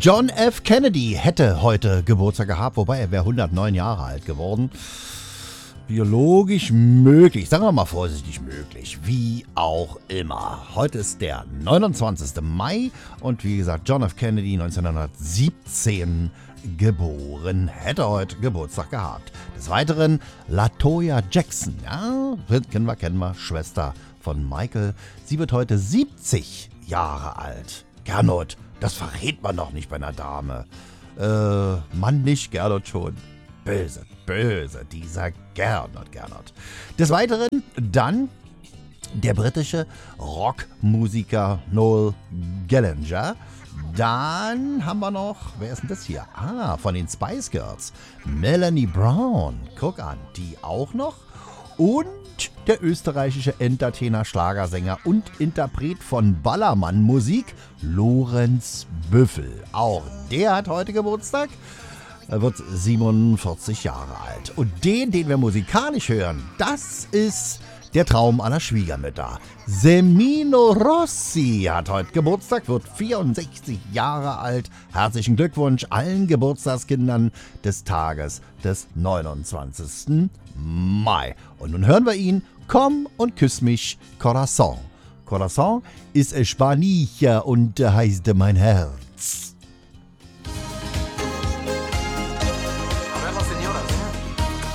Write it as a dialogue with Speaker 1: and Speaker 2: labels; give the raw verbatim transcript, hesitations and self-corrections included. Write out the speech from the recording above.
Speaker 1: John F. Kennedy hätte heute Geburtstag gehabt, wobei er wäre hundertneun Jahre alt geworden. Biologisch möglich, sagen wir mal vorsichtig möglich, wie auch immer. Heute ist der neunundzwanzigster Mai und wie gesagt, John F. Kennedy neunzehnhundertsiebzehn geboren, hätte heute Geburtstag gehabt. Des Weiteren LaToya Jackson, ja, kennen wir, kennen wir, Schwester von Michael. Sie wird heute siebzig Jahre alt. Gernot, das verrät man doch nicht bei einer Dame. Äh, Mann nicht, Gernot schon. Böse, böse, dieser Gernot, Gernot. Des Weiteren dann der britische Rockmusiker Noel Gallagher. Dann haben wir noch, wer ist denn das hier? Ah, von den Spice Girls. Melanie Brown, guck an, die auch noch. Und der österreichische Entertainer, Schlagersänger und Interpret von Ballermann-Musik, Lorenz Büffel. Auch der hat heute Geburtstag. Er wird siebenundvierzig Jahre alt. Und den, den wir musikalisch hören, das ist der Traum aller Schwiegermütter. Semino Rossi hat heute Geburtstag, wird vierundsechzig Jahre alt. Herzlichen Glückwunsch allen Geburtstagskindern des Tages des neunundzwanzigsten Mai. Und nun hören wir ihn. Komm und küss mich, Corazon. Corazon ist Spanier und heißt mein Herz.